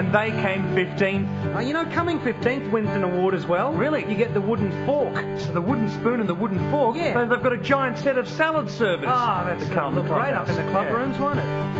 and they came 15th. You know, coming 15th wins an award as well. Really? You get the wooden fork. So the wooden spoon and the wooden fork? Yeah. They've got a giant set of salad servers. That's to come look great up in the club Yeah. rooms, won't it?